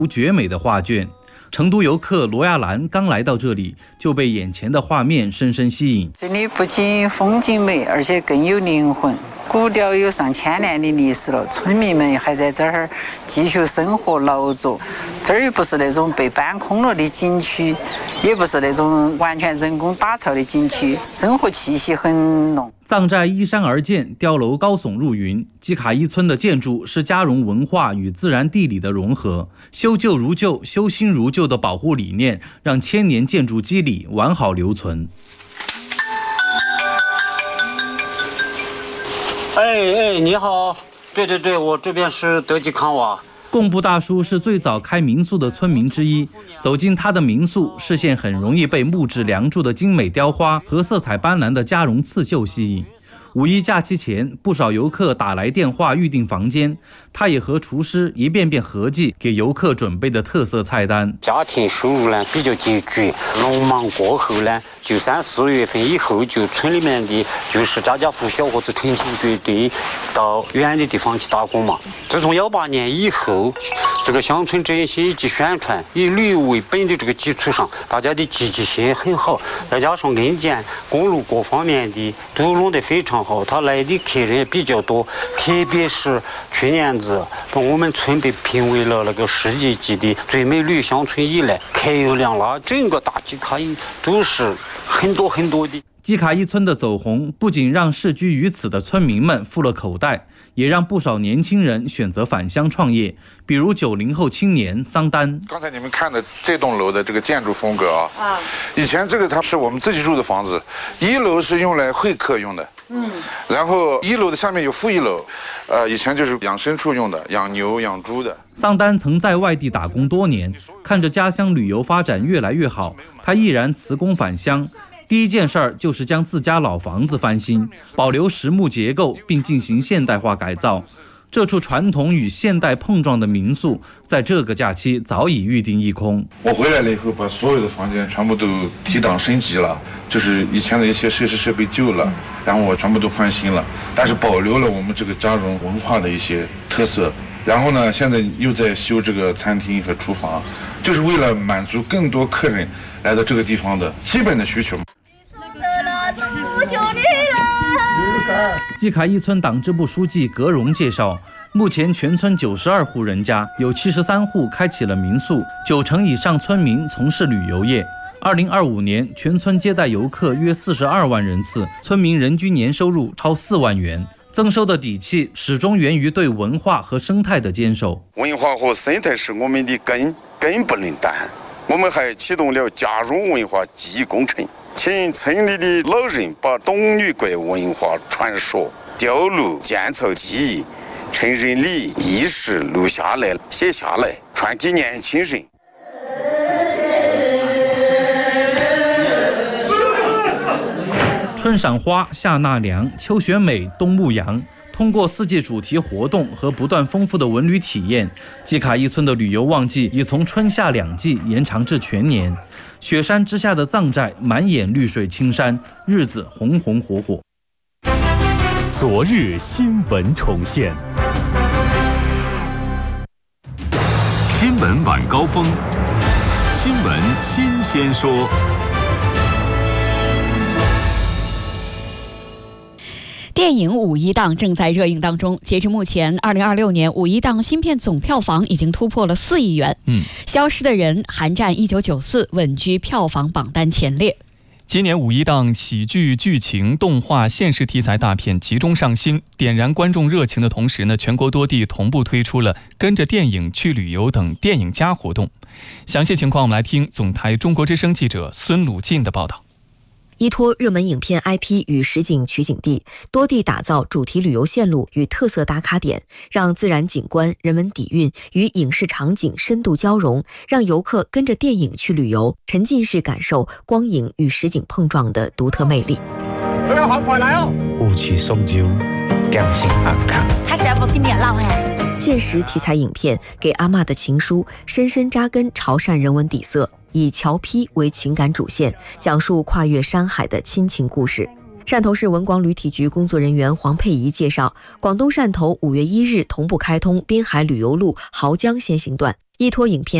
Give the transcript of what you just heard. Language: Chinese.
绝美的画卷。成都游客罗亚兰刚来到这里，就被眼前的画面深深吸引。 这里不仅风景美，而且更有灵魂。古调有上千年的历史了，村民们还在这儿继续生活劳作。这儿又不是那种被搬空了的景区，也不是那种完全人工打造的景区，生活气息很浓。 藏寨依山而建，碉楼高耸入云。基卡伊村的建筑是嘉绒文化与自然地理的融合，修旧如旧、修新如旧的保护理念，让千年建筑基理完好留存。 你好，对，我这边是德吉康瓦。 贡布大叔是最早开民宿的村民之一，走进他的民宿，视线很容易被木质梁柱的精美雕花和色彩斑斓的嘉绒刺绣吸引。五一假期前，不少游客打来电话预订房间，他也和厨师一遍遍合计给游客准备的特色菜单。 家庭收入呢比较拮据，农忙过后呢，就3、4月份以后，就村里面的就是家家户小伙子成群结队到远的地方去打工嘛。自从18年以后，这个乡村振兴以及宣传以旅游为本的这个基础上，大家的积极性很好，再加上恩建公路各方面的都弄得非常好，他来的客人也比较多，特别是去年子我们村被评为了那个世界级的最美旅游乡村以来，客流量啦，整个大基卡伊都是很多的。 基卡伊村的走红不仅让世居于此的村民们富了口袋，也让不少年轻人选择返乡创业，比如90后青年桑丹。 刚才你们看的这栋楼的这个建筑风格啊，以前这个它是我们自己住的房子，1楼是用来会客用的，然后1楼的下面有负1楼，以前就是养牲畜用的，养牛养猪的。 桑丹曾在外地打工多年，看着家乡旅游发展越来越好，他毅然辞工返乡。第一件事儿就是将自家老房子翻新，保留实木结构，并进行现代化改造。这处传统与现代碰撞的民宿，在这个假期早已预定一空。 我回来了以后，把所有的房间全部都提档升级了，就是以前的一些设施设备旧了，然后我全部都换新了，但是保留了我们这个嘉绒文化的一些特色。然后呢，现在又在修这个餐厅和厨房，就是为了满足更多客人来到这个地方的基本的需求。 基卡伊村党支部书记葛荣介绍，目前全村92户人家，有73户开启了民宿，9成以上村民从事旅游业。2025年，全村接待游客约42万人次，村民人均年收入超4万元。增收的底气始终源于对文化和生态的坚守。 文化和生态是我们的根不能断。我们还启动了嘉绒文化记忆工程，请村里的老人把董女国文化传说、雕镂建造技艺、成人礼仪式录下来、写下来，传给年轻人。 春赏花，夏纳凉，秋选美，冬牧羊。通过4届主题活动和不断丰富的文旅体验，基卡伊村的旅游旺季已从春夏2季延长至全年。雪山之下的藏寨满眼绿水青山，日子红红火火。 昨日新闻重现，新闻晚高峰，新闻新鲜说。 电影五一档正在热映当中，截至目前2026年五一档新片总票房已经突破了4亿元。消失的人寒战1994稳居票房榜单前列。 今年五一档喜剧、剧情、动画、现实题材大片集中上新，点燃观众热情的同时呢，全国多地同步推出了跟着电影去旅游等电影加活动。详细情况我们来听总台中国之声记者孙鲁进的报道。 依托热门影片 IP 与实景取景地，多地打造主题旅游线路与特色打卡点，让自然景观、人文底蕴与影视场景深度交融，让游客跟着电影去旅游，沉浸式感受光影与实景碰撞的独特魅力。 不要行快嚟哦！ 雾气送酒，良心安康。 他是要不跟你闹哎？ 现实题材影片《给阿嬷的情书》深深扎根潮汕人文底色，以侨批为情感主线，讲述跨越山海的亲情故事。汕头市文广旅体局工作人员黄佩仪介绍，广东汕头5月1日同步开通滨海旅游路濠江先行段， 依托影片